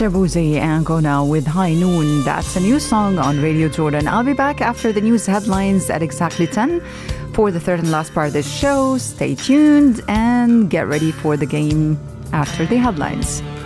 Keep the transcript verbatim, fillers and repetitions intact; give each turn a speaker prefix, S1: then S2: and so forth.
S1: Shabuzi and Go Now with High Noon. That's a new song on Radio Jordan. I'll be back after the news headlines at exactly ten for the third and last part of the show. Stay tuned and get ready for the game after the headlines.